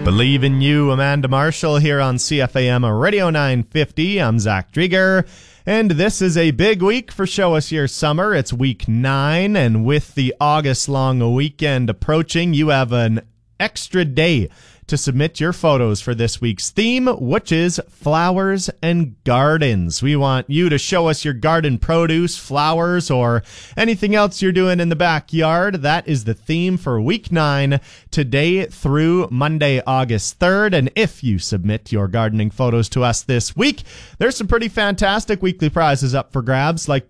Believe in You, Amanda Marshall here on CFAM Radio 950. I'm Zach Drieger, and this is a big week for Show Us Your Summer. It's week 9, and with the August-long weekend approaching, you have an extra day to submit your photos for this week's theme, which is flowers and gardens. We want you to show us your garden produce, flowers, or anything else you're doing in the backyard. That is the theme for week 9, today through Monday, August 3rd. And if you submit your gardening photos to us this week, there's some pretty fantastic weekly prizes up for grabs, like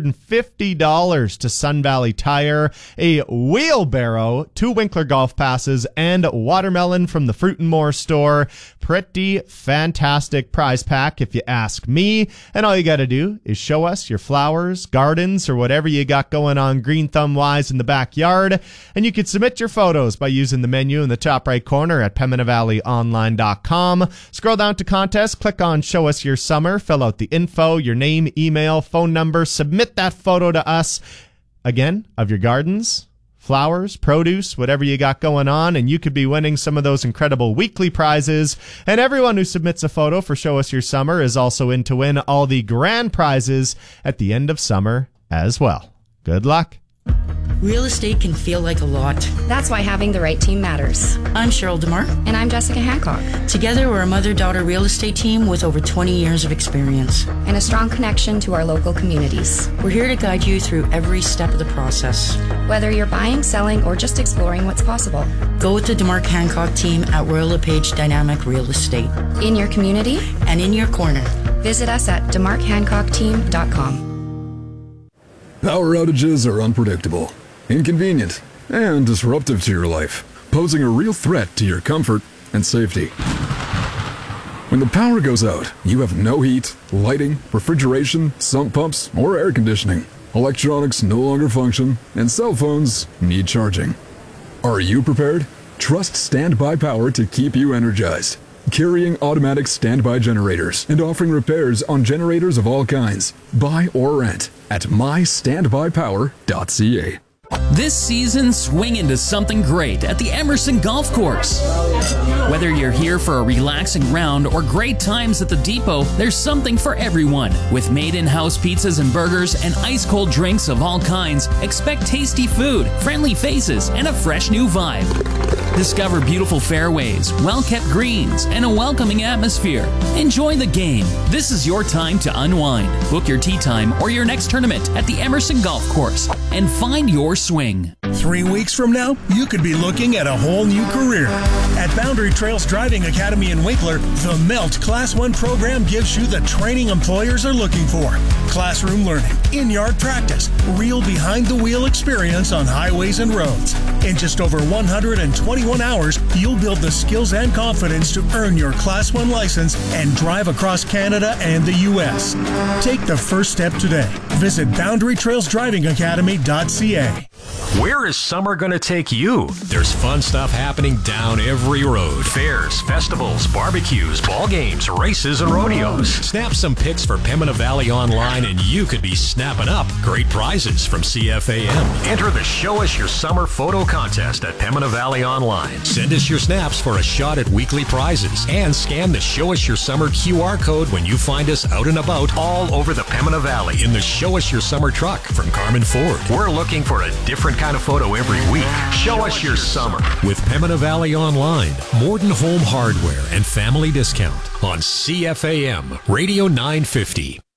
$250 to Sun Valley Tire, a wheelbarrow, 2 Winkler golf passes, and watermelon from the Fruit & More store. Pretty fantastic prize pack if you ask me. And all you got to do is show us your flowers, gardens, or whatever you got going on green thumb wise in the backyard. And you can submit your photos by using the menu in the top right corner at PembinaValleyOnline.com. Scroll down to contest, click on Show Us Your Summer, fill out the info, your name, email, phone number, submit that photo to us, again, of your gardens, flowers, produce, whatever you got going on, and you could be winning some of those incredible weekly prizes. And everyone who submits a photo for Show Us Your Summer is also in to win all the grand prizes at the end of summer as well. Good luck. Real estate can feel like a lot. That's why having the right team matters. I'm Cheryl DeMar. And I'm Jessica Hancock. Together, we're a mother-daughter real estate team with over 20 years of experience. And a strong connection to our local communities. We're here to guide you through every step of the process. Whether you're buying, selling, or just exploring what's possible. Go with the DeMar Hancock team at Royal LePage Dynamic Real Estate. In your community. And in your corner. Visit us at demarkhancockteam.com. Power outages are unpredictable, inconvenient, and disruptive to your life, posing a real threat to your comfort and safety. When the power goes out, you have no heat, lighting, refrigeration, sump pumps, or air conditioning. Electronics no longer function, and cell phones need charging. Are you prepared? Trust Standby Power to keep you energized. Carrying automatic standby generators and offering repairs on generators of all kinds. Buy or rent at mystandbypower.ca. This season, swing into something great at the Emerson Golf Course. Whether you're here for a relaxing round or great times at the depot, there's something for everyone. With made-in-house pizzas and burgers and ice-cold drinks of all kinds, expect tasty food, friendly faces, and a fresh new vibe. Discover beautiful fairways, well-kept greens, and a welcoming atmosphere. Enjoy the game. This is your time to unwind. Book your tee time or your next tournament at the Emerson Golf Course and find your swing. 3 weeks from now, you could be looking at a whole new career. At Boundary Trails Driving Academy in Winkler, the MELT Class 1 program gives you the training employers are looking for. Classroom learning, in-yard practice, real behind-the-wheel experience on highways and roads. In just over 121 hours, you'll build the skills and confidence to earn your Class 1 license and drive across Canada and the U.S. Take the first step today. Visit BoundaryTrailsDrivingAcademy.ca. Where is summer going to take you? There's fun stuff happening down every road. Fairs, festivals, barbecues, ball games, races, and rodeos. Snap some pics for Pembina Valley Online and you could be snapping up great prizes from CFAM. Enter the Show Us Your Summer photo contest at Pembina Valley Online. Send us your snaps for a shot at weekly prizes and scan the Show Us Your Summer QR code when you find us out and about all over the Pembina Valley in the Show Us Your Summer truck from Carmen Ford. We're looking for a different kind of photo every week. Show us your summer with Pembina Valley Online, Morden Home Hardware and Family Discount on CFAM Radio 950.